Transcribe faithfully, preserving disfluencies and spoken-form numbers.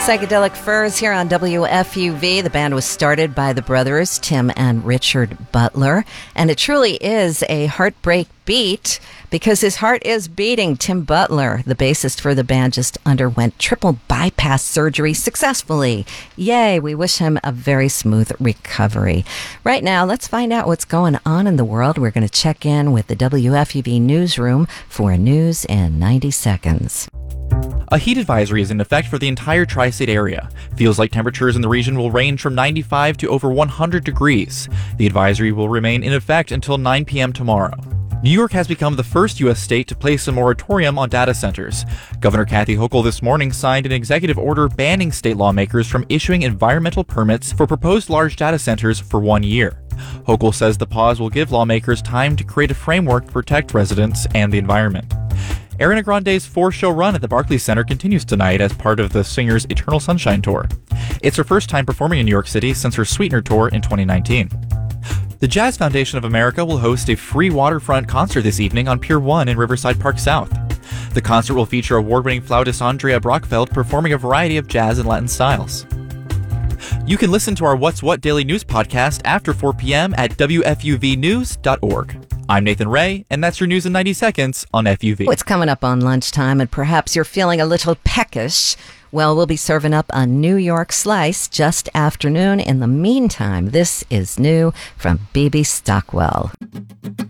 Psychedelic Furs here on W F U V. The band was started by the brothers Tim and Richard Butler, and it truly is a heartbreak beat because his heart is beating. Tim Butler, the bassist for the band, just underwent triple bypass surgery successfully. Yay, we wish him a very smooth recovery. Right now, let's find out what's going on in the world. We're going to check in with the W F U V newsroom for news in ninety seconds. A heat advisory is in effect for the entire tri-state area. Feels like temperatures in the region will range from ninety-five to over one hundred degrees. The advisory will remain in effect until nine p.m. tomorrow. New York has become the first U S state to place a moratorium on data centers. Governor Kathy Hochul this morning signed an executive order banning state lawmakers from issuing environmental permits for proposed large data centers for one year. Hochul says the pause will give lawmakers time to create a framework to protect residents and the environment. Ariana Grande's four-show run at the Barclays Center continues tonight as part of the singer's Eternal Sunshine Tour. It's her first time performing in New York City since her Sweetener Tour in twenty nineteen. The Jazz Foundation of America will host a free waterfront concert this evening on Pier one in Riverside Park South. The concert will feature award-winning flautist Andrea Brockfeld performing a variety of jazz and Latin styles. You can listen to our What's What Daily News podcast after four p.m. at W F U V news dot org. I'm Nathan Ray, and that's your news in ninety seconds on F U V. It's coming up on lunchtime, and perhaps you're feeling a little peckish. Well, we'll be serving up a New York slice just afternoon. In the meantime, this is new from B B Stockwell.